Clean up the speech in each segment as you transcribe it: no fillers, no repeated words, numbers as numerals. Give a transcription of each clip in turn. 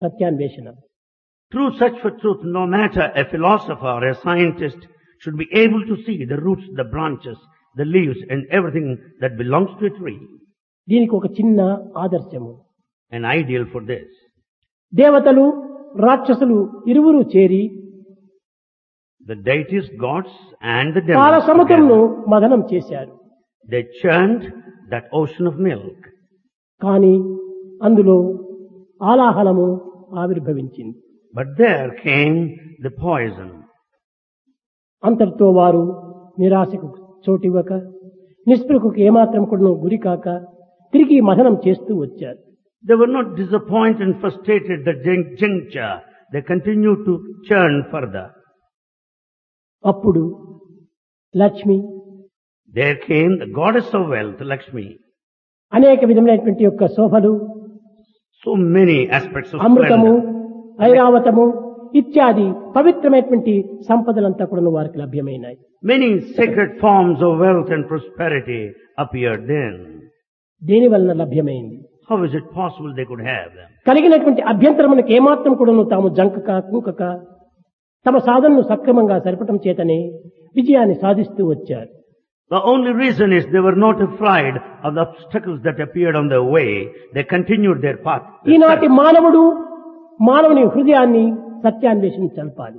సత్యాన్వేషణ. True search for truth, no matter a philosopher or a scientist, should be able to see the roots, the branches, the leaves and everything that belongs to a tree. దీనికి ఒక చిన్న ఆదర్శము. An ideal for this. దేవతలు రాక్షసులు ఇరువురు చేరి The deities, gods and the పాల devils సముద్రంను together, మదనం చేశారు. they churned that ocean of milk. కానీ అందులో ఆలాహలము ఆవిర్భవించింది. But there came the poison. అంతటితో వారు నిరాశకు చోటివ్వక నిస్పృహకు ఏమాత్రం కూడా గురి కాక తిరిగి మదనం చేస్తూ వచ్చారు. They were not disappointed and frustrated at the juncture. They continued to churn further. అప్పుడు Lakshmi There came the goddess of wealth, Lakshmi. అనేక విధమైనటువంటి యొక్క శోభలు, So many aspects of అమృతము, splendor. ఐరావతము ఇత్యాది పవిత్రమైనటువంటి సంపదలంతా కూడా వారికి లభ్యమైనాయి. Many sacred forms of wealth and prosperity appeared then. దేని వలన లభ్యమైంది? How is it possible they could have them? కలిగినటువంటి అభ్యంతరమునకు ఏమాత్రం కూడాను తాము జంకక కుంకక తమ సాధనను సక్రమంగా సరిపటం చేతనే విజయాన్ని సాధిస్తూ వచ్చారు. The only reason is they were not afraid of the obstacles that appeared on their way. They continued their path. ఈనాటి మానవుడు మానవుని హృదయాన్ని సత్యాన్వేషణ చల్పాలి.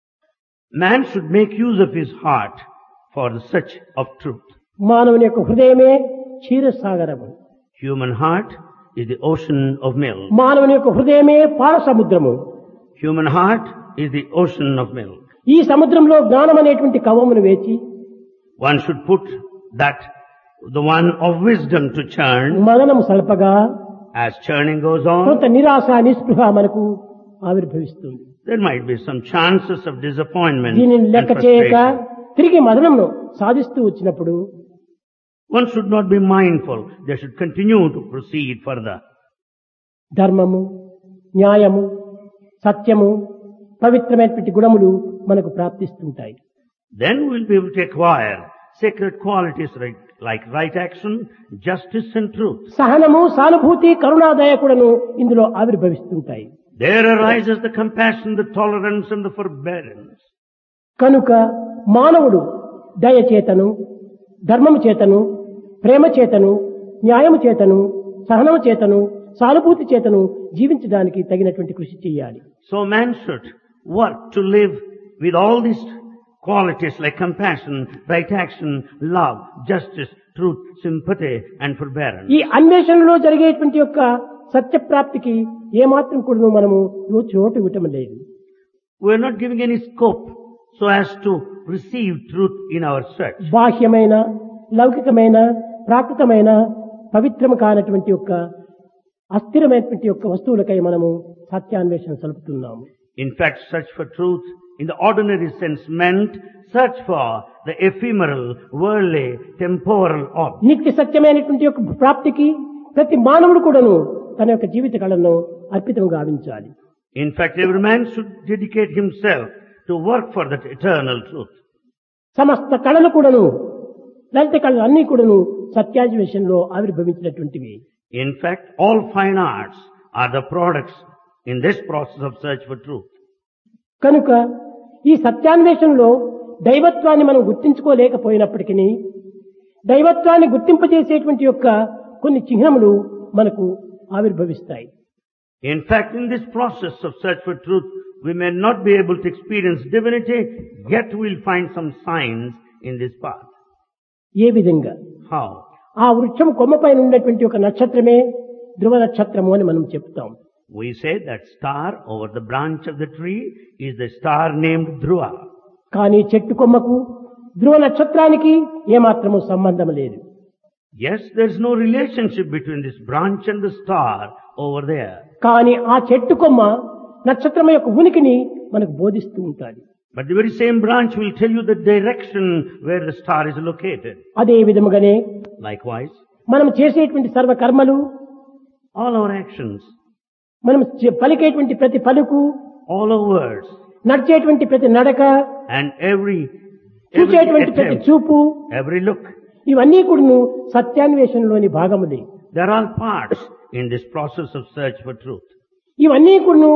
Man should make use of his heart for the search of truth. మానవుని యొక్క హృదయమే క్షీరసాగరము. Human heart is the ocean of milk. మానవుని యొక్క హృదయమే పాల సముద్రము. Human heart is the ocean of milk. ఈ సముద్రంలో జ్ఞానం అనేటువంటి కవమును వేచి One should put that, the one of wisdom to churn. మదనము సల్పగా As churning goes కొంత on, నిరాశ నిస్పృహ మనకు ఆవిర్భవిస్తుంది. there might be some chances of disappointment దీనిని and లెక్క చేయక frustration. తిరిగి మదనమును సాధిస్తూ వచ్చినప్పుడు One should not be mindful. They should continue to proceed further. ధర్మము, న్యాయము, సత్యము, పవిత్రమైనటువంటి గుణములు మనకు ప్రాప్తిస్తుంటాయి. Then we'll be able to acquire sacred qualities like right action, justice and truth. సహనము, సానుభూతి, కరుణాదయ కూడాను ఇందులో ఆవిర్భవిస్తుంటాయి. There arises the compassion, the tolerance and the forbearance. కనుక మానవుడు దయ చేతను, ధర్మము చేతను, ప్రేమ చేతను, న్యాయము చేతను, సహనము చేతను, సానుభూతి చేతను జీవించడానికి తగినటువంటి కృషి చేయాలి. So man should work to live with all these qualities like compassion, right action, love, justice, truth, sympathy and forbearance. ఈ అన్వేషణలో జరిగేటువంటి యొక్క సత్యప్రాప్తికి ఏమాత్రం కూడా మనము చోటు ఇవ్వటం లేదు. We are not giving any scope so as to receive truth in our search. బాహ్యమైన, లౌకికమైన, ప్రాకృతమైన, పవిత్రము కానటువంటి యొక్క అస్థిరమైనటువంటి యొక్క వస్తువులకై మనము సత్యాన్వేషణ సలుపుతున్నాము. In fact, search for truth in the ordinary sense meant search for the ephemeral, worldly, temporal objects. నిత్య సత్యమైనటువంటి యొక్క ప్రాప్తికి ప్రతి మానవుడు కూడాను తన యొక్క జీవిత కళను అర్పితం గావించాలి. In fact, every man should dedicate himself to work for that eternal truth. సమస్త కళలు కూడాను, లలిత కళలు అన్ని కూడాను సత్యాన్వేషణలో ఆవిర్భవించినటువంటివి. In fact, all fine arts are the products in this process of search for truth. కనుక ఈ సత్యాన్వేషణలో దైవత్వాన్ని మనం గుర్తించుకోలేకపోయినప్పటికీ దైవత్వాన్ని గుర్తింపజేసేటువంటి యొక్క కొన్ని చిహ్నములు మనకు ఆవిర్భవిస్తాయి. In fact, in this process of search for truth, we may not be able to experience divinity, yet we'll find some signs in this path. ఏ విధంగా? How? ఆ వృక్షం కొమ్మపైన ఉన్నటువంటి ఒక నక్షత్రమే ధ్రువ నక్షత్రము అని మనం చెప్తాం. We say that star over the branch of the tree is the star named Dhruva. కానీ చెట్టు కొమ్మకు ధ్రువ నక్షత్రానికి ఏమాత్రము సంబంధం లేదు. Yes, there's no relationship between this branch and the star over there. కానీ ఆ చెట్టు కొమ్మ నక్షత్రం యొక్క ఉనికిని మనకు బోధిస్తూ ఉంటాడు. But the very same branch will tell you the direction where the star is located. అదే విధముగానే Likewise, మనం చేసేటువంటి సర్వ కర్మలు, all our actions, మనం పలికేటువంటి ప్రతి పలుకు, all our words, నడిచేటువంటి ప్రతి నడక, and every చూసేటువంటి ప్రతి attempt, చూపు, every look, ఇవన్నీ కూడా సత్యాన్వేషణలోని భాగములే. they're all parts in this process of search for truth. ఇవన్నీ కూడా